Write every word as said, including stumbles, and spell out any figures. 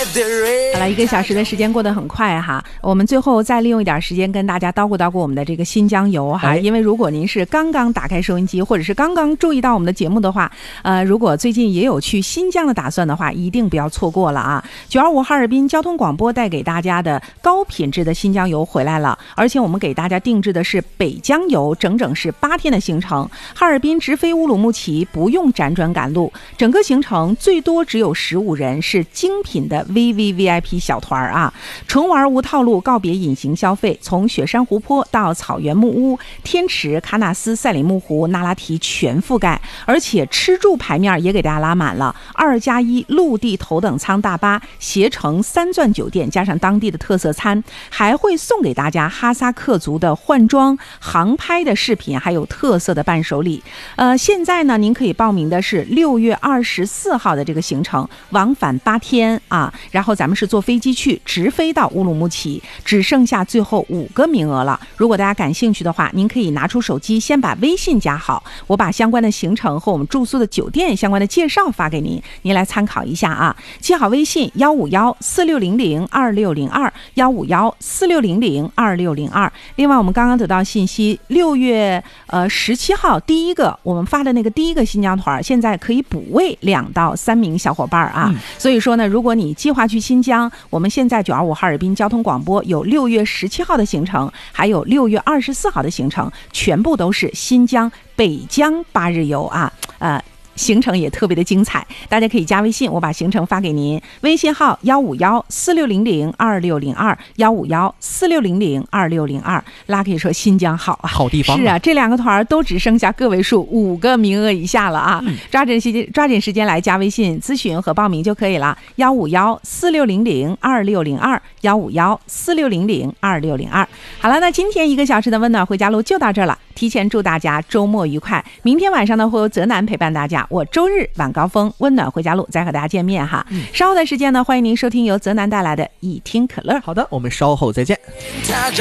好了，一个小时的时间过得很快哈，我们最后再利用一点时间跟大家叨咕叨咕我们的这个新疆游哈、哎、因为如果您是刚刚打开收音机，或者是刚刚注意到我们的节目的话，呃，如果最近也有去新疆的打算的话，一定不要错过了啊！九二五哈尔滨交通广播带给大家的高品质的新疆游回来了，而且我们给大家定制的是北疆游，整整是八天的行程，哈尔滨直飞乌鲁木齐，不用辗转赶路，整个行程最多只有十五人，是精品的 V V V I P 小团啊，纯玩无套路，告别隐形消费，从雪山湖泊到草原木屋、天池、喀纳斯、赛里木湖、那拉提全覆盖，而且吃住排面也给大家拉满了，二加一陆地头等舱大巴、携程三钻酒店，加上当地的特色餐，还会送给大家哈萨克族的换装、航拍的视频，还有特色的伴手礼。呃，现在呢，您可以报名的是六月二十四号的这个行程，往返八天啊，然后咱们是坐飞机去，直飞到乌鲁木齐，只剩下最后五个名额了。如果大家感兴趣的话，您可以拿出手机，先把微信加好，我把相关的行程和我们住宿的酒店相关的介绍发给您，您来参考一下啊。记好微信幺五幺四六零零二六零二幺五幺四六零零二六零二。另外，我们刚刚得到信息，六月呃十七号第一个我们发的那个第一个新疆团，现在可以补位两到三名小伙伴啊。嗯、所以说呢，如果你计划去新疆，我们现在九二五哈尔滨交通广播有六月十七号的行程，还有六月二十四号的行程，全部都是新疆北疆八日游啊，呃。行程也特别的精彩，大家可以加微信，我把行程发给您，微信号幺五幺四六零零二六零二幺五幺四六零零二六零二。拉可以说新疆好啊， 好地方、啊、 是啊，这两个团都只剩下个位数五个名额以下了啊，嗯、抓紧时间抓紧时间来加微信咨询和报名就可以了，幺五幺四六零零二六零二幺五幺四六零零二六零二。好了，那今天一个小时的温暖回家路就到这儿了，提前祝大家周末愉快，明天晚上呢会有泽南陪伴大家，我周日晚高峰温暖回家路再和大家见面哈、嗯、稍后的时间呢，欢迎您收听由泽南带来的一听可乐。 好的，我们稍后再见。